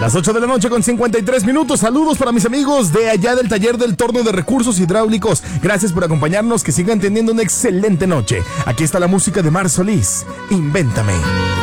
Las 8 de la noche con 53 minutos. Saludos para mis amigos de allá del taller del Torno de Recursos Hidráulicos. Gracias por acompañarnos, que sigan teniendo una excelente noche. Aquí está la música de Mar Solís, Invéntame.